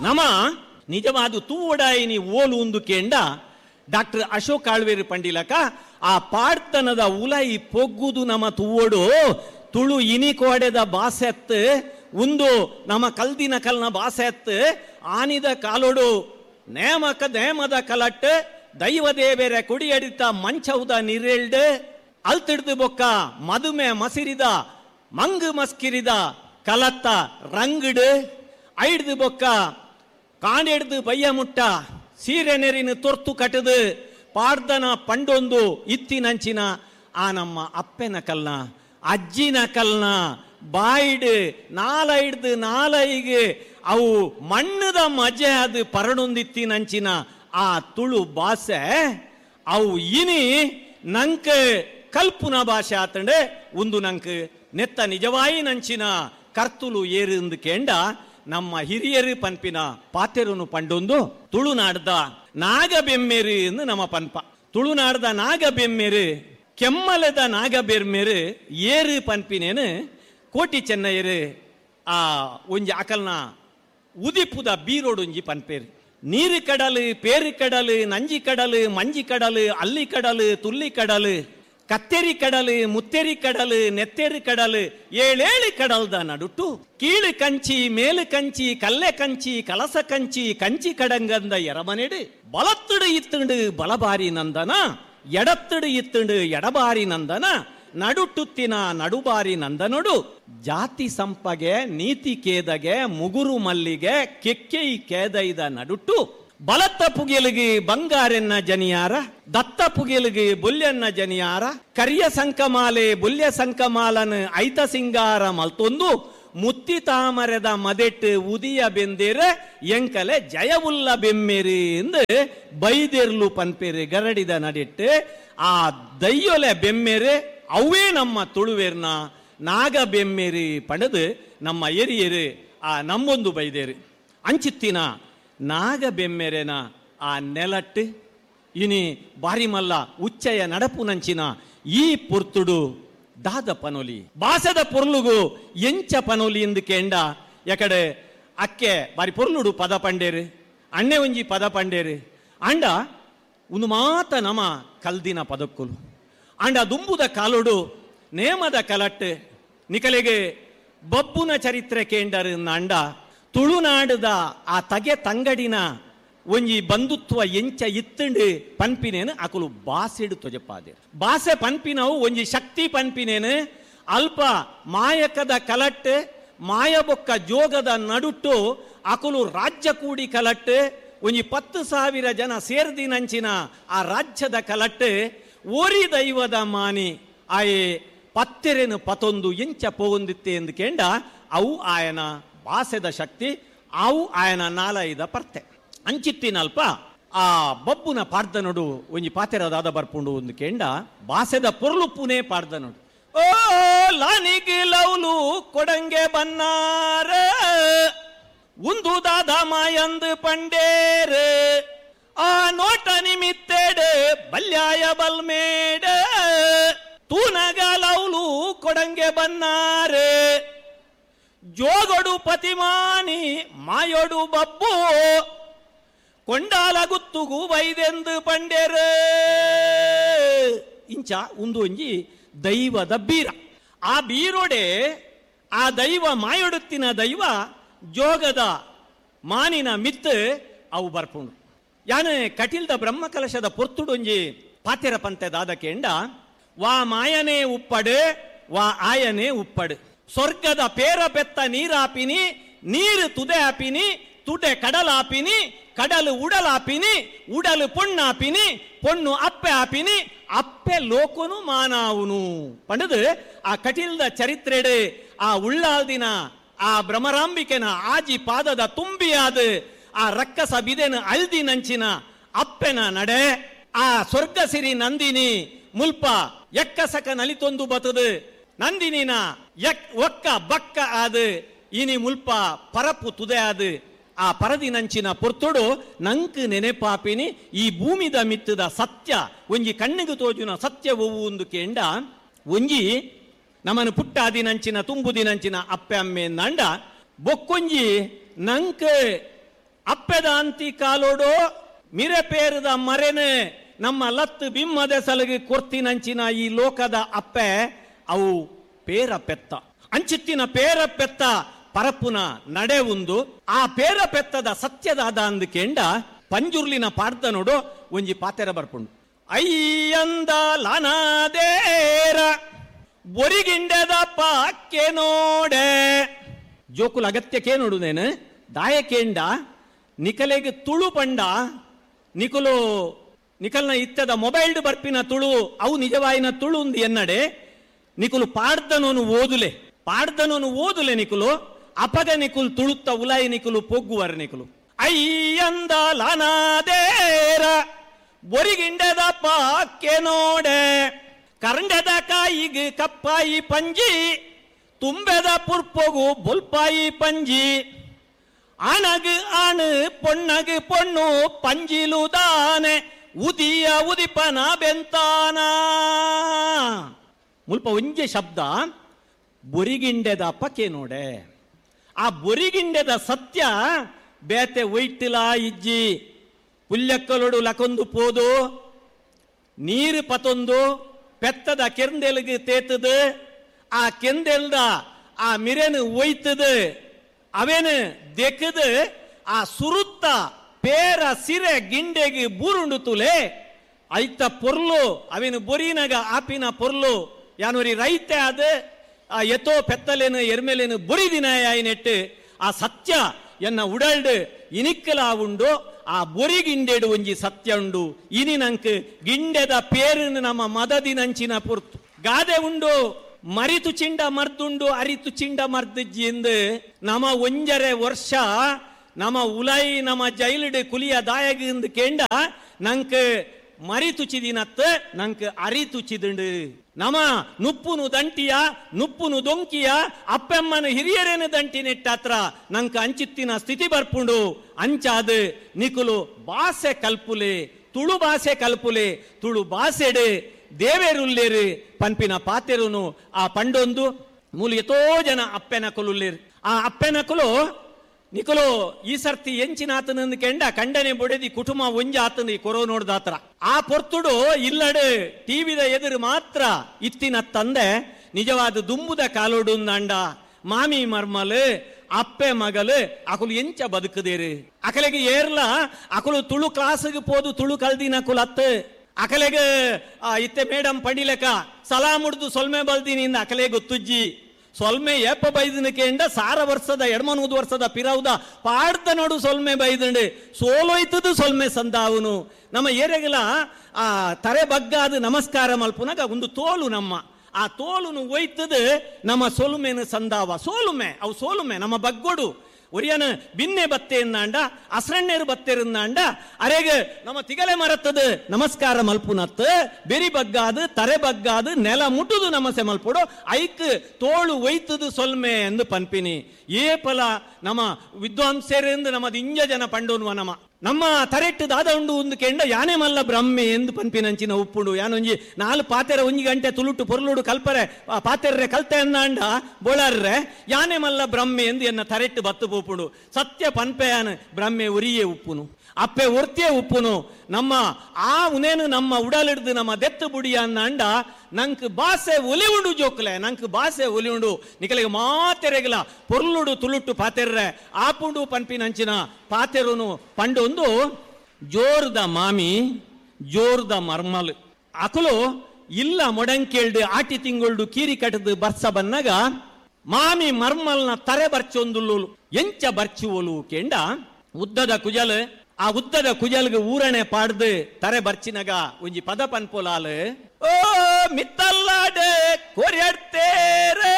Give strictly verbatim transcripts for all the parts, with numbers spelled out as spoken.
ನಮ ನಿಜವಾದ ತೂವಡಾಯಿನಿ ಓಲು ಒಂದು ಕೇಂಡ ಡಾಕ್ಟರ್ ಅಶೋಕ್ ಆಳ್ವೇರು ಪಂಡಿಲಕ ಆ ಪಾಡ್ತನದ ಉಲೈ ಪೊಗ್ಗುದು ನಮ್ಮ ತುವೋಡು ತುಳು ಇನಿ ಕೋಡೆದ ಬಾಸೆತ್ ಒಂದು ನಮ್ಮ ಕಲ್ದಿನ ಕಲ್ನ ಬಾಸೆತ್ ಆನಿದ ಕಾಲೋಡು ನೇಮಕ ನೇಮದ ಕಲಟ್ ದೈವದೇವೇರೆ ಕುಡಿಯಡಿತ ಮಂಚೌದ ನಿರೇಳ್ಡ್ ಅಲ್ತಿಡ್ದು ಬೊಕ್ಕ ಮದುಮೆ ಮಸಿರಿದ ಮಂಗು ಮಸ್ಕಿರಿದ ಕಲತ್ತ ರಂಗಡ್ ಐಡ್ದು ಬೊಕ್ಕ ಕಾಂಡೆಡ್ದು ಬಯ್ಯ ಮುಟ್ಟ ಸೀರೆ ನೆರಿನ ತೊರ್ತು ಕಟ್ಟದು ಪಾಡ್ದನ ಪಂಡೊಂದು ಇತ್ತಿನಂಚಿನ ಆ ನಮ್ಮ ಅಪ್ಪೆನ ಕಲ್ನ ಅಜ್ಜಿನ ಕಲ್ನ ಬಾಯ್ಡ್ ನಾಲ ಹಿಡ್ದು ನಾಲೈಗೆ ಅವು ಮಣ್ಣದ ಮಜೆ ಅದು ಪರಡೊಂದಿತ್ತಿನಂಚಿನ ಆ ತುಳು ಭಾಷೆ ಅವು ಇನಿ ನಂಕ ಕಲ್ಪುನ ಭಾಷೆ ಆತಂಡೆ ಒಂದು ನಂಕ ನೆತ್ತ ನಿಜವಾಯಿ ನಂಚಿನ ಕರ್ತುಲು ಏರು ಕೇಂಡ ನಮ್ಮ ಹಿರಿಯರು ಪನ್ಪಿನ ಪಾತೆರುನು ಪಂಡೊಂದು ತುಳುನಾಡ್ದ ನಾಗಬೆಮ್ಮೆರು ಎಂದು ನಮ್ಮ ಪನ್ಪ ತುಳುನಾಡ್ದ ನಾಗಬೆಮ್ಮೆರು ಕೆಮ್ಮಲದ ನಾಗಬೆಮ್ಮೆರು ಏರು ಪನ್ಪಿನೇನು ಕೋಟಿ ಚೆನ್ನಯ್ಯರು ಆ ಒಂಜಿ ಅಕಲ್ನ ಉದಿಪುದ ಬೀರೋಡೊಂಜಿ ಪನ್ಪೇರು ನೀರು ಕಡಲು ಪೇರು ಕಡಲು ನಂಜಿ ಕಡಲು ಮಂಜಿ ಕಡಲು ಅಲ್ಲಿ ಕಡಲು ತುಲ್ಲಿ ಕಡಲು ಕತ್ತೇರಿ ಕಡಲು ಮುತ್ತೇರಿ ಕಡಲು ನೆತ್ತೇರಿ ಕಡಲು ಏಳೇಳಿ ಕಡಲ್ದ ನಡುಟು ಕೀಳು ಕಂಚಿ ಮೇಲು ಕಂಚಿ ಕಲ್ಲೆ ಕಂಚಿ ಕಲಸ ಕಂಚಿ ಕಂಚಿ ಕಡಂಗಂದ ಎರಮನೆಡು ಬಲತ್ತುಡು ಇತ್ತುಂಡು ಬಲಬಾರಿ ನಂದನ ಎಡತ್ತುಡು ಇತ್ತುಂಡು ಎಡಬಾರಿ ನಂದನ ನಡುಟುತ್ತಿನ ನಡುಬಾರಿ ನಂದನೊಡು ಜಾತಿ ಸಂಪಗೆ ನೀತಿ ಕೇದಗೆ ಮುಗುರು ಮಲ್ಲಿಗೆ ಕೆಕ್ಕೈ ಕೇದೈದ ನಡುಟು ಬಲತ್ತ ಪುಗಿಲಿಗೆ ಬಂಗಾರೆನ್ನ ಜನಿಯಾರ ದತ್ತ ಪುಗಿಲಿಗೆ ಬುಲ್ಯನ್ನ ಜನಿಯಾರ ಕರಿಯ ಸಂಕಮಾಲೆ ಬುಲ್ಯ ಸಂಕಮಾಲನ ಐತ ಸಿಂಗಾರ ಮಲ್ತೊಂದು ಮುತ್ತಿ ತಾಮರೆದ ಮದೆಟ್ಟು ಉದಿಯ ಬೆಂದೇರೆ ಎಂಕಲೆ ಜಯವುಲ್ಲ ಬೆಮ್ಮೆರಿ ಎಂದು ಬೈದೆರ್ಲು ಪನ್ಪೇರಿ ಗರಡಿದ ನಡಿಟ್ಟು ಆ ದಯ್ಯೊಲೆ ಬೆಮ್ಮೆರೆ ಅವೇ ನಮ್ಮ ತುಳುವೇರ್ನ ನಾಗ ಬೆಮ್ಮೆರಿ ಪಡೆದು ನಮ್ಮ ಎರಿಯರು ಆ ನಮ್ಮೊಂದು ಬೈದೇರು ಅಂಚಿತ್ತಿನ ನಾಗ ಬೆಮ್ಮೆರೆನ ಆ ನೆಲಟ್ಟು ಇನಿ ಬಾರಿಮಲ್ಲ ಉಚ್ಚಯ ನಡಪು ನಂಚಿನ ಈ ಪುರ್ತುಡು ದಾದ ಪನೋಲಿ ಬಾಸದ ಪೊರ್ಲುಗು ಎಂಚ ಪನೋಲಿ ಎಂದು ಕೇಂಡ ಯಾಕಡೆ ಅಕ್ಕೆ ಬಾರಿ ಪೊರ್ಲುಡು ಪದ ಪಂಡೇರು ಅಣ್ಣೆ ಒಂಜಿ ಪದ ಪಂಡೇರು ಅಂಡ ಒಂದು ಮಾತ ನಮ ಕಲ್ದಿನ ಪದಕ್ಕುಲು ಅಂಡ ದುಂಬುದ ಕಾಲುಡು ನೇಮದ ಕಲಟ್ಟು ನಿಕಲೆಗೆ ಬಬ್ಬುನ ಚರಿತ್ರೆ ಕೇಂಡರು ಅಂಡ ತುಳುನಾಡದ ಆ ತಗೆ ತಂಗಡಿನ ಒಂಜಿ ಬಂಧುತ್ವ ಎಂಚ ಇತ್ತಂಡು ಪನ್ಪಿನೇನು ಅಕುಲು ಬಾಸೆಡು ತೊಜಪಾದೆ ಬಾಸೆ ಪನ್ಪಿನವು ಒಂಜಿ ಶಕ್ತಿ ಪನ್ಪಿನೇನು ಅಲ್ಪ ಮಾಯಕದ ಕಲಟ್ಟು ಮಾಯಬೊಕ್ಕ ಜೋಗದ ನಡುಟ್ಟು ಅಕುಲು ರಾಜ್ಯ ಕೂಡಿ ಕಲಟ್ಟು ಒಂಜಿ ಪತ್ತು ಸಾವಿರ ಜನ ಸೇರ್ದಿನಂಚಿನ ಆ ರಾಜ್ಯದ ಕಲಟ್ಟು ಓರಿ ದೈವದ ಮಾನಿ ಆಯೆ ಪತ್ತೆರೆನು ಪತೊಂದು ಎಂಚ ಪೋಗೊಂದಿತ್ತೆ ಎಂದು ಕೇಂಡ ಅವು ಆಯನ ಭಾಸೆದ ಶಕ್ತಿ ಅವು ಆಯನ ನಾಲೈದ ಪರ್ತೆ ಅಂಚಿತ್ತಿನಲ್ಪ ಆ ಬಬ್ಬುನ ಪಾಡ್ದನೋಡು ಒಂಜಿ ಪಾತೆರದಾದ ಬರ್ಪುಂಡು ಒಂದು ಕೇಂಡ ಭಾಸೆದ ಪೊರ್ಲು ಪುನೇ ಪಾಡ್ದನೋಡು ಓ ಲಾನಿಗೆ ಲೌಲು ಕೊಡಂಗೆ ಬನ್ನಾರ ಒಂದು ದಾದ ಮಾಯಂದು ಪಂಡೇರು ಆ ನೋಟ ನಿಮಿತ್ತೇಡು ಬಲ್ಯಾಯ ಬಲ್ಮೇಡ ತೂನಗ ಲೌಲು ಕೊಡಂಗೆ ಬನ್ನಾರು ಜೋಗೊಡು ಪತಿಮಾನಿ ಮಾಯೊಡು ಬಬ್ಬು ಕೊಂಡಾಲ ಗುತ್ತುಗು ಬೈದೆಂದು ಪಂಡೇರು ಇಂಚ ಒಂದು ಒಂಜಿ ದೈವದ ಬೀರ ಆ ಬೀರೊಡೆ ಆ ದೈವ ಮಾಯೊಡುತ್ತಿನ ದೈವ ಜೋಗದ ಮಾನಿನ ಮಿತ್ ಅವು ಬರ್ಪುಂಡು ಯಾನೆ ಕಟಿಲ್ದ ಬ್ರಹ್ಮಕಲಶದ ಪೊರ್ತುಡೊಂಜಿ ಪಾತೆರ ಪಂತೆದಾದ ಕೇಂಡ ವಾ ಮಾಯನೇ ಉಪ್ಪಡು ವಾ ಆಯನೇ ಉಪ್ಪಡು ಸ್ವರ್ಗದ ಪೇರ ಬೆತ್ತ ನೀರಾಪಿನಿ ನೀರು ತುದೆ ಆಪಿನಿ ತುಡೆ ಕಡಲಾಪಿನಿ ಕಡಲು ಉಡಲಾಪಿನಿ ಉಡಲು ಪೊಣ್ಣಾಪಿನಿ ಪೊಣ್ಣು ಅಪ್ಪೆ ಆಪಿನಿ ಅಪ್ಪೆ ಲೋಕನು ಮಾನಾವುನು ಪಂಡದು ಆ ಕಟಿಲ್ದ ಚರಿತ್ರೆಡೆ ಆ ಉಳ್ಳಾಲ್ದಿನ ಆ ಭ್ರಮರಾಂಬಿಕೆನ ಆಜಿ ಪಾದದ ತುಂಬಿಯಾದ ಆ ರಕ್ಕಸ ಬಿದೆನ ಅಲ್ದಿ ನಂಚಿನ ಅಪ್ಪೆನ ನಡೆ ಆ ಸ್ವರ್ಗ ಸಿರಿ ನಂದಿನಿ ಮುಲ್ಪ ಎಕ್ಕಸಕ ನಲಿತೊಂದು ಬತದು ನಂದಿನಿನ ಎಕ್ ಒಕ್ಕ ಬಕ್ಕ ಆದ ಇನಿ ಮುಲ್ಪ ಪರಪು ತುದೆ ಆದ ಆ ಪರದಿನಂಚಿನ ಪೊರ್ತೊಡು ನಂಕ್ ನೆನೆಪಾಪಿನಿ ಈ ಭೂಮಿದ ಮಿತ್ತದ ಸತ್ಯ ಒಂಜಿ ಕಣ್ಣಿಗೆ ತೋಜುನ ಸತ್ಯ ಒವು ಒಂದು ಕೇಂಡ ಒಂಜಿ ನಮ್ಮನ್ನು ಪುಟ್ಟಾದಿನಂಚಿನ ತುಂಬುದಿನಂಚಿನ ಅಪ್ಪೆ ಅಮ್ಮೆ ನಂಡ ಬೊಕ್ಕೊಂಜಿ ನಂಕ್ ಅಪ್ಪೆದ ಅಂತಿ ಕಾಲೋಡು ಮಿರೆ ಪೇರದ ಮರೆನೆ ನಮ್ಮ ಲತ್ತು ಬಿಮ್ಮದ ಸಲಗಿ ಕೊರ್ತಿನಂಚಿನ ಈ ಲೋಕದ ಅಪ್ಪೆ ಅವು ಪೇರ ಪೆತ್ತ ಅಂಚಿತ್ತಿನ ಪೇರ ಪೆತ್ತ ಪರಪುನ ನಡೆ ಉಂದು ಆ ಪೇರ ಪೆತ್ತದ ಸತ್ಯದಾದ ಅಂದಕೇಂಡ ಪಂಜುರ್ಲಿನ ಪಾಡ್ದ ನೋಡು ಒಂಜಿ ಪಾತೆರ ಬರ್ಪುಂಡು. ಅಯ್ಯಂದ ಲನಾದೇರ ಬೊರಿಗಿಂಡೆದ ಪಾಕ್ಕೆ ನೋಡೆ ಜೋಕುಲ ಅಗತ್ಯಕ್ಕೆ ನೋಡುದೇನು ದಾಯಕೇಂಡ ನಿಕಲೆಗೆ ತುಳು ಪಂಡ ನಿಕುಲು ನಿಕಲ್ನ ಇತ್ತದ ಮೊಬೈಲ್ ಬರ್ಪಿನ ತುಳು ಅವು ನಿಜವಾಯಿನ ತುಳು ಉಂದು ಎನ್ನಡೆ ನಿಕುಲು ಪಾಡ್ದನೋನು ಓದುಲೆ ಪಾಡ್ದನೋನು ಓದುಲೆ ನಿಕುಲು ಅಪದ ನಿಕುಲು ತುಳುತ್ತ ಉಲಾಯಿ ನಿಕುಲು ಪೊಗ್ಗುವರ್ ನಿಕುಲು ಅಯ್ಯಂದ ಲನಾದೇರ ಬೊರಿಗಿಂಡೆದ ಪಾಕ್ಕೆ ನೋಡೆ ಕರಂಡದ ಕಾಯಿಗೆ ಕಪ್ಪಾಯಿ ಪಂಜಿ ತುಂಬೆದ ಪುರ್ಪೊಗು ಬೊಲ್ಪಾಯಿ ಪಂಜಿ ಅಣಗು ಅಣು ಪೊಣ್ಣಗು ಪೊಣ್ಣು ಪಂಜಿಲುದಾನೆ ಉದಿಯ ಉದಿಪನ ಬೆಂತಾನ ಮುಲ್ಪ ಒಂಜೆ ಶಬ್ದ ಬೊರಿಗಿಂಡೆದ ಪಕ್ಕೆ ನೋಡೆ. ಆ ಬೊರಿಗಿಂಡೆದ ಸತ್ಯ ಬೇತೆ ಒಯ್ಟಿಲ ಇಜ್ಜಿ ಪುಲ್ಯಕ್ಕಲೊಡು ಲಕೊಂದು ಪೋದು ನೀರು ಪತೊಂದು ಪೆತ್ತದ ಕೆಂದೆಲ್ಗೆ ತೇತದು ಆ ಕೆಂದೆಲ್ದ ಆ ಮಿರೆನು ಒಯ್ತದು ಅವೇನು ದೆಕ್ಕದು ಆ ಸುರುತ್ತ ಪೇರ ಸಿರೆ ಗಿಂಡೆಗೆ ಬೂರುಂಡು ತುಲೆ ಐತ ಪೊರ್ಲು ಅವೇನು ಬೊರಿನಗ ಆಪಿನ ಪೊರ್ಲು ಯಾನೂರಿ ರೈತ ಅದ ಆ ಎತ್ತೋ ಪೆತ್ತಲೇನು ಎರ್ಮೇಲೇನು ಬೊರಿದಿನ ನೆಟ್ಟು ಆ ಸತ್ಯ ಎನ್ನ ಉಡಲ್ಡು ಇನಿಕ್ಕಲ ಉಂಡು ಆ ಬೊರಿ ಗಿಂಡೆಡು ಒಂಜಿ ಸತ್ಯ ಉಂಡು ಇನಿ ನಂಕ್ ಗಿಂಡೆದ ಪೇರಿನ ನಮ್ಮ ಮದದಿನಂಚಿನ ಪುರ್ತು ಗಾದೆ ಉಂಡು ಮರಿತು ಚಿಂಡ ಮರ್ದುಂಡು ಅರಿತು ಚಿಂಡ ಮರ್ದಜ್ಜಿ ಎಂದು ನಮ್ಮ ಒಂಜರೆ ವರ್ಷ ನಮ್ಮ ಉಲೈ ನಮ್ಮ ಜೈಲಿಡು ಕುಲಿಯ ದಾಯಗಿಂದು ಕೇಂಡ ನಂಕ್ ಮರಿತುಚಿದಿನತ್ ನಂಕ್ ಅರಿತುಚಿದುಂಡು ನಮ ನುಪ್ಪುನು ದಂಟಿಯ ನುಪ್ಪುನು ದೊಂಕಿಯ ಅಪ್ಪೆಮ್ಮನ ಹಿರಿಯರೇನು ದಂಟಿ ನೆಟ್ಟಾತ್ರ ನಂಕ ಅಂಚಿತ್ತಿನ ಸ್ಥಿತಿ ಬರ್ಪುಂಡು ಅಂಚಾದು ನಿಕುಲು ಭಾಷೆ ಕಲ್ಪುಲೆ ತುಳು ಭಾಷೆ ಕಲ್ಪುಲೆ ತುಳು ಭಾಷೆಡು ದೇವೇರುಲ್ಲೇರು ಪಂಪಿನ ಪಾತೆರುನು ಆ ಪಂಡೊಂದು ಮೂಲ ಎಷ್ಟೋ ಜನ ಅಪ್ಪೆನ ಕೊಲುಲ್ಲೇರು ಆ ಅಪ್ಪೆನ ಕೊಲು ನಿಕುಲು ಈ ಸರ್ತಿ ಎಂಚಿನಾತನಂದು ಕೆಂಡ ಕಂಡನೆ ಬೊಡೆದಿ ಕುಟುಂಬ ಒಂಜಿ ಆತನ ಈ ಕೊರೋ ನೋಡ್ದಾತ್ರ ಆ ಪೊರ್ತುಡು ಇಲ್ಲಡು ಟಿವಿದ ಎದುರು ಮಾತ್ರ ಇತ್ತಿನ ತಂದೆ ನಿಜವಾದ ದುಂಬುದ ಕಾಲೋಡು ಅಂಡ ಮಾಮಿ ಮರ್ಮಲು ಅಪ್ಪೆ ಮಗಲು ಅಕುಲು ಎಂಚ ಬದುಕದೇರು ಅಕಲೆಗೆ ಏರ್ಲ ಅಕುಲು ತುಳು ಕ್ಲಾಸ್ಗೆ ಪೋದು ತುಳು ಕಲ್ದಿನ ಅಕುಲು ಅತ್ತು ಅಕಲೆಗೆ ಇತ್ತೆ ಮೇಡಮ್ ಪಡಿಲೆಕ ಸಲಾ ಮುಡ್ದು ಸೊಲ್ಮೆ ಬಲ್ದಿನಿಂದ ಅಕಲೆ ಗೊತ್ತುಜ್ಜಿ ಸೊಲ್ಮೆ ಏಪ ಬೈದನಕೆಂಡ ಸಾರ ವರ್ಷದ ಎಡ್ಮನೂದು ವರ್ಷದ ಪಿರೌದ ಪಾಡ್ದ ನೋಡು ಸೊಲ್ಮೆ ಬೈದಂಡು ಸೋಲೋಯ್ತದು ಸೊಲ್ಮೆ ಸಂದಾವನು ನಮ್ಮ ಏರೆಗಲ ಆ ತರೆ ಬಗ್ಗಾದ ನಮಸ್ಕಾರ ಮಲ್ಪುನಾಗ ಒಂದು ತೋಲು ನಮ್ಮ ಆ ತೋಲುನು ಒಯ್ತದು ನಮ್ಮ ಸೊಲುಮೆನು ಸಂದಾವ ಸೋಲುಮೆ ಅವು ಸೋಲುಮೆ ನಮ್ಮ ಬಗ್ಗೋಡು ಒರಿಯನ ಬಿನ್ನೆ ಬತ್ತೆಯನ್ನಾಂಡ ಅಸರಣ್ಣೇರು ಬತ್ತೆರುನ್ನಾಂಡ ಅರೆಗೆ ನಮ್ಮ ತಿಗಲೆ ಮರತ್ತದು ನಮಸ್ಕಾರ ಮಲ್ಪುನತ್ತು ಬೆರಿ ಬಗ್ಗಾದು ತರೆ ಬಗ್ಗಾದು ನೆಲ ಮುಟ್ಟುದು ನಮಸೆ ಮಲ್ಪುಡು ಐಕ್ ತೋಳು ಒಯ್ತದು ಸೊಲ್ಮೆ ಎಂದು ಪನ್ಪಿನಿ ಏಪಲ ನಮ್ಮ ವಿದ್ವಾಂಸರೆಂದು ನಮ್ಮದು ಇಂಜ ಜನ ಪಂಡೋನ್ವ ನಮ್ಮ ನಮ್ಮ ತರೆಟ್ಟು ದಾದ ಉಂಡು ಒಂದು ಕೆಂಡ ಯಾನೆ ಮಲ್ಲ ಬ್ರಹ್ಮೆ ಎಂದು ಪನ್ಪಿನಂಚಿನ ಉಪ್ಪುಂಡು ಯಾನೊಂಜಿ ನಾಲ್ ಪಾತೆರ ಒಂಜಿ ಗಂಟೆ ತುಳುಟು ಪೊರ್ಲುಡು ಕಲ್ಪರೆ ಪಾತೆರ್ರೆ ಕಲ್ತೆ ಅನ್ನಾಂಡ ಬೋಳರ್ರೆ ಯಾನೆ ಮಲ್ಲ ಬ್ರಹ್ಮೆ ಎಂದು ಎನ್ನ ತರೆಟ್ಟು ಬತ್ತು ಪೋಪುಂಡು ಸತ್ಯ ಪನ್ಪೆಯಾನ ಬ್ರಹ್ಮೆ ಉರಿಯೇ ಉಪ್ಪುನು ಅಪ್ಪೆ ಒರ್ತಿಯೇ ಉಪ್ಪುನು ನಮ್ಮ ಆ ಉನೇನು ನಮ್ಮ ಉಡಲಿಡ್ದು ನಮ್ಮ ದೆತ್ತು ಬುಡಿಯ ಅನ್ನಾಂಡ ನಂಕ್ ಭಾಷೆ ಒಲಿ ಉಂಡು ಜೋಕ್ಲೆ ನಂಕ್ ಭಾಷೆ ಒಲಿ ಉಂಡು ನಿಕಲಿಗೆ ಮಾತೆರೆಗಲ ಪೊರ್ಲುಡು ತುಳುಟು ಪಾತೆರ್ರೆ ಆಪುಂಡು ಪನ್ಪಿನಂಚಿನ ಪಾತೆರುನು ಪಂಡೊಂದು ಜೋರ್ದ ಮಾಮಿ ಜೋರ್ದ ಮರ್ಮಲ್ ಅಕುಲು ಇಲ್ಲ ಮೊಡಂಕೇಳ್ದು ಆಟಿ ತಿಂಗೊಳ್ದು ಕೀರಿ ಕಟ್ಟದು ಬರ್ಸ ಬನ್ನಗ ಮಾಮಿ ಮರ್ಮಲ್ನ ತರೆ ಬರ್ಚೊಂದುಲ್ಲು ಎಂಚ ಬರ್ಚುವಲು ಕೆಂಡ ಉದ್ದದ ಕುಜಲ್ ಆ ಉದ್ದದ ಕುಜಲ್ಗೆ ಊರಣೆ ಪಾಡ್ದು ತರೆ ಬರ್ಚಿನಗ ಒಂಜಿ ಪದ ಪನ್ಪೊಲಾಲು ಓ ಮಿತ್ತಲ್ಲಾಡೆ ಕೊರೆಡ್ತೇರೆ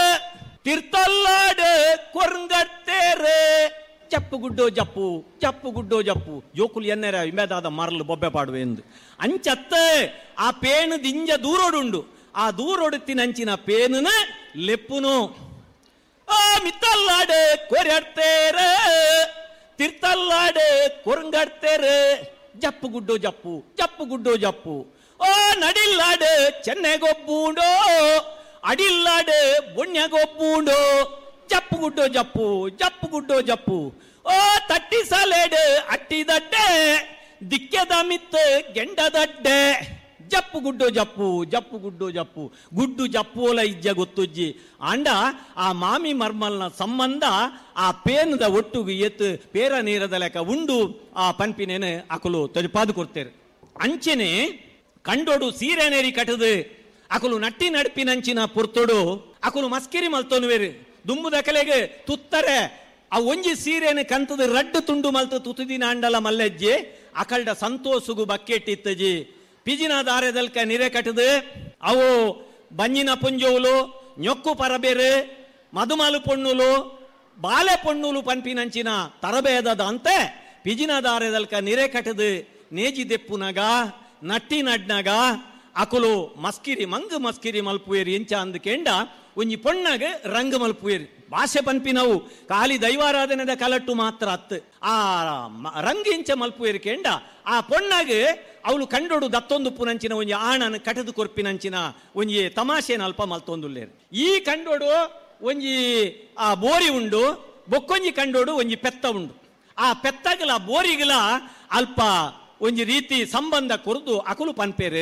ತಿರ್ತಲ್ಲಾಡೆ ಕೊರ್ಗಡ್ತೇರೆ ಚಪ್ಪು ಗುಡ್ಡೋ ಜಪ್ಪು ಚಪ್ಪು ಗುಡ್ಡೋ ಜಪ್ಪು ಜೋಕುಲು ಎನ್ನೆರ ಇಮೇದಾದ ಮರಲು ಬೊಬ್ಬೆ ಪಾಡುವೆ ಎಂದು ಅಂಚತ್ತ ಆ ಪೇನು ದಿಂಜ ದೂರೋಡುಂಡು ಆ ದೂರೊಡುತ್ತಿನಂಚಿನ ಪೇನುನ ಲೆಪ್ಪುನು ಆ ಮಿತ್ತಲ್ಲಾಡೆ ಕೊರೆಡ್ತೇರೆ ತಿರ್ತಲ್ಲಾಡೆ ಕೊರಂಗಡ್ತೇರೆ ಜಪ್ಪು ಗುಡ್ಡೋ ಜಪ್ಪು ಜಪ್ಪು ಗುಡ್ಡೋ ಜಪ್ಪು ಓ ನಡಿಲ್ಲಾಡೆ ಚೆನ್ನೆಗೊಬ್ಬುಂಡೋ ಅಡಿಲ್ಲಾಡೆ ಬೊಣ್ಯಗೊಬ್ಬುಂಡೋ ಜಪ್ಪು ಗುಡ್ಡೋ ಜಪ್ಪು ಜಪ್ಪು ಗುಡ್ಡೋ ಜಪ್ಪು ಓ ತಟ್ಟಿ ಸಲೇಡ್ ಅಟ್ಟಿದಡ್ಡೆ ದಿಕ್ಕೆದ ಮಿತ್ ಗೆಂಡದಡ್ಡೆ ಜಪ್ಪು ಗುಡ್ಡೋ ಜಪ್ಪು ಜಪ್ಪು ಗುಡ್ಡೋ ಜಪ್ಪು ಗುಡ್ಡು ಜಪ್ಪುಲ ಇಜ್ಜ ಗೊತ್ತುಜ್ಜಿ ಅಂಡ ಆ ಮಾಮಿ ಮರ್ಮಲ್ನ ಸಂಬಂಧ ಆ ಪೇನದ ಒಟ್ಟುಗು ಎತ್ತು ಪೇರ ನೀರದ ಲೆಕ್ಕ ಉಂಡು ಆ ಪನ್ಪಿನೇನು ಅಕಲು ತಜಪಾದು ಕೊಡ್ತೇರು ಅಂಚೆನೆ ಕಂಡೋಡು ಸೀರೆ ನೇರಿ ಕಟ್ಟದು ಅಕಲು ನಟ್ಟಿ ನಡ್ಪಿನಂಚಿನ ಪುರ್ತೋಡು ಅಕಲು ಮಸ್ಕಿರಿ ಮಲ್ತೋನುವೇರು ದುಂಬುದ ಕಲೆಗೆ ತುತ್ತರೆ ಆ ಒಂಜಿ ಸೀರೆನ ಕಂತದ ರಡ್ಡು ತುಂಡು ಮಲ್ತು ತುತುದಿನ ಅಂಡಲ ಮಲ್ಲೆಜ್ಜಿ ಅಕಲ್ಡ ಸಂತೋಷಗು ಬಕ್ಕೆಟ್ಟಿತ್ತಜಿ ಪಿಜಿನ ದಾರದಲ್ಕ ನಿರೆ ಕಟ್ಟದು ಅವು ಬಂಜಿನ ಪುಂಜೋಲು ñೊಕ್ಕು ಪರಬೇರು ಮದುಮಲು ಪೊಣ್ಣುಲು ಬಾಲೆ ಪೊಣ್ಣುಲು ಪನ್ಪಿನಂಚಿನ ತರಬೇದದ ಅಂತೆ ಪಿಜಿನ ದಾರದಲ್ಕ ನಿರೆ ಕಟ್ಟದು ನೇಜಿ ದೆಪ್ಪುನಗ ನಟ್ಟಿ ನಡ್ನಗ ಅಕುಲು ಮಸ್ಕಿರಿ ಮಂಗ್ ಮಸ್ಕಿರಿ ಮಲ್ಪುವೇರಿ ಎಂಚ ಅಂದ್ಕೆಂಡ ಒಂಜಿ ಪೊಣ್ಣಗ ರಂಗ್ ಮಲ್ಪುವೇರಿ ಭಾಷೆ ಪನ್ಪಿನವು ಖಾಲಿ ದೈವಾರಾಧನೆದ ಕಲಟ್ಟು ಮಾತ್ರ ಅತ್ತು ಆ ರಂಗ್ ಎಂಚ ಮಲ್ಪುವೇರಿ ಕೆಂಡ ಆ ಪೊಣ್ಣಗ ಅವಳು ಕಂಡೋಡು ದತ್ತೊಂದು ಪುನಂಚಿನ ಒಂಜಿ ಆಣನ ಕಟದು ಕೊರ್ಪಿನಂಚಿನ ಒಂಜಿ ತಮಾಷೆನ ಅಲ್ಪ ಮಲ್ತೊಂದುಲ್ಲೇರು ಈ ಕಂಡೋಡು ಒಂಜಿ ಆ ಬೋರಿ ಉಂಡು ಬೊಕ್ಕೊಂಜಿ ಕಂಡೋಡು ಒಂಜಿ ಪೆತ್ತ ಉಂಡು ಆ ಪೆತ್ತಗಲ ಬೋರಿಗಲ ಅಲ್ಪ ಒಂಜಿ ರೀತಿ ಸಂಬಂಧ ಕೊರ್ದು ಅಕುಲು ಪನ್ಪೇರು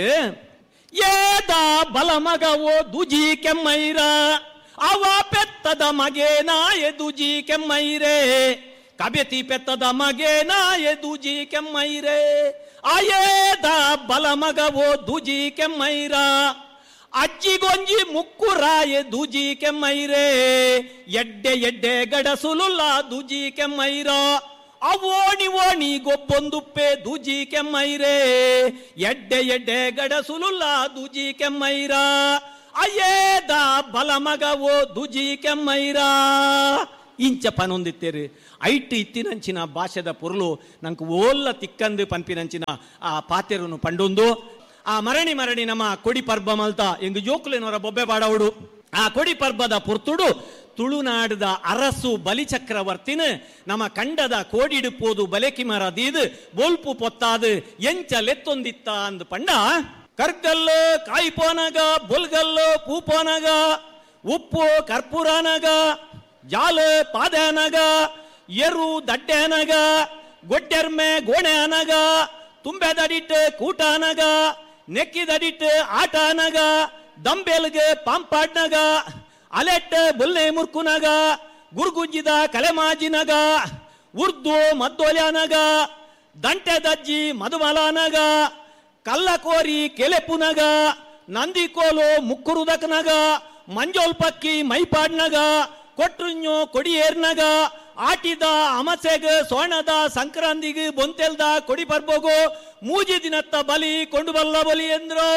ಏದ ಬಲ ಮಗವೋ ದುಜಿ ಕೆಮ್ಮೈರ ಅವ ಪೆತ್ತದ ಮಗೇನ ಎದುಜಿ ಕೆಮ್ಮೈರೆ ಕಬೆತಿ ಪೆತ್ತದ ಮಗೇನ ಎದುಜಿ ಕೆಮ್ಮೈರೆ ಆಯೇದ ಬಲ ಮಗವೋ ದುಜಿ ಕೆಮ್ಮೈರ ಅಜ್ಜಿಗೊಂಜಿ ಮುಕ್ಕುರಾಯ ದುಜಿ ಕೆಮ್ಮೈರೆ ಎಡ್ಡೆ ಎಡ್ಡೆ ಗಡಸುಲುಲ್ಲ ದುಜಿ ಕೆಮ್ಮೈರ ಅವೋಣಿ ಓಣಿ ಗೊಬ್ಬೊಂದುಪ್ಪೆ ದುಜಿ ಕೆಮ್ಮೈರೆ ಎಡ್ಡೆ ಎಡ್ಡೆ ಗಡಸುಲುಲ್ಲ ದುಜಿ ಕೆಮ್ಮೈರ ಅಯ್ಯೇದ ಬಲ ಮಗವೋ ದುಜಿ ಕೆಮ್ಮೈರ ಇಂಚ ಪನೊಂದಿತ್ತೇರು ಐಟ್ ಇತ್ತಿನಂಚಿನ ಭಾಷೆದ ಪೊರ್ಲು ನಂಗೆ ಓಲ್ಲ ತಿಕ್ಕಂದು ಪನ್ಪಿನಂಚಿನ ಆ ಪಾತೆರನು ಪಂಡೊಂದು ಆ ಮರಣಿ ಮರಣಿ ನಮ್ಮ ಕೊಡಿ ಪರ್ಬ ಮಲ್ತ ಎಂಗು ಜೋಕುಲೇನವರ ಬೊಬ್ಬೆ ಬಾಡವಡು ಆ ಕೊಡಿ ಪರ್ಬದ ಪುರ್ತುಡು ತುಳುನಾಡದ ಅರಸು ಬಲಿಚಕ್ರವರ್ತಿನ ನಮ್ಮ ಕಂಡದ ಕೋಡಿಡುಪೋದು ಬಲೆಕಿ ಮರ ದೀದು ಬೋಲ್ಪು ಪೊತ್ತಾದು ಎಂಚ ಲೆತ್ತೊಂದಿತ್ತ ಅಂದ್ ಪಂಡ ಕರ್ಗಲ್ಲು ಕಾಯಿಪೋನಗ ಬೊಲ್ಗಲ್ಲು ಪೂಪೋನಗ ಉಪ್ಪು ಕರ್ಪೂರನಗ ಜಾಲು ಪಾದನಗ ಎರು ದಡ್ಡೆನಗ ಗೊಡ್ಡೆರ್ಮೆ ಗೋಣೆ ಅನಗ ತುಂಬೆದಡಿಟ್ಟು ಕೂಟ ಅನಗ ನೆಕ್ಕಿದಡಿಟ್ಟು ಆಟ ಅನಗ ದಂಬೆಲ್ಗೆ ಪಾಂಪಾಡ್ನಗ ಅಲೆಟ್ಟ ಬುಲ್ಲೆ ಮುರ್ಕುನಗ ಗುರ್ಗುಂಜಿದ ಕಲೆಮಾಜಿನಗ ಉರ್ದು ಮದ್ದೋಲ್ಯಾನಗ ದಂಟೆ ದಜ್ಜಿ ಮಧುಮಲಾನಗ ಕಲ್ಲಕೋರಿ ಕೆಲೆಪುನಗ ನಂದಿಕೋಲು ಮುಕ್ಕುರುದಕನಗ ಮಂಜೋಲ್ ಪಕ್ಕಿ ಮೈಪಾಡ್ನಗ ಕೊಟ್ರುഞ്ഞೋ ಕೊಡಿಯೇರ್ನಗ ಆಟಿದ ಅಮಸೆಗ ಸೋಣದ ಸಂಕ್ರಾಂತಿಗೆ ಬೊಂತೆಲ್ದ ಕೊಡಿ ಬರ್ಬೋಗು ಮೂಜಿ ದಿನತ್ತ ಬಲಿ ಕೊಂಡು ಬಲ್ಲ ಬಲಿ ಎಂದ್ರು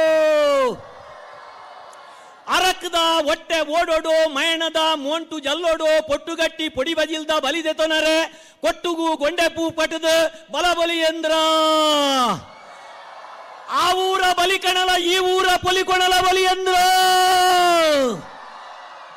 ಅರಕದ ಹೊಟ್ಟೆ ಓಡೋಡು ಮಯಣದ ಮೋಂಟು ಜಲ್ಲೋಡು ಪೊಟ್ಟುಗಟ್ಟಿ ಪೊಡಿ ಬಜಿಲ್ದ ಬಲಿದೆ ತೊನರೆ ಕೊಟ್ಟುಗು ಗೊಂಡೆ ಪೂ ಪಟದ ಬಲ ಬಲಿ ಎಂದ್ರ ಆ ಊರ ಬಲಿ ಕಣಲ ಈ ಊರ ಪೊಲಿ ಕೊಣಲ ಬಲಿ ಎಂದ್ರ